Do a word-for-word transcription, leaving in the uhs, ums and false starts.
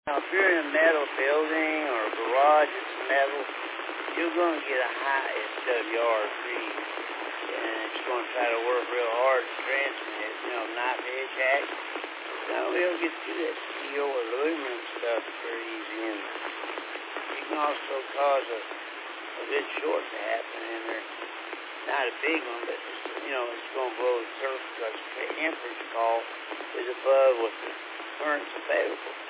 Now, if you're in a metal building or a garage that's metal, you're going to get a high S W R freeze, and it's going to try to work real hard to transmit it, you know, knife edge action. Now, we'll get through that steel or aluminum stuff pretty easy, and you can also cause a, a good short to happen in there. Not a big one, but, you know, it's going to blow the circuit because the amperage call is above what the current's available.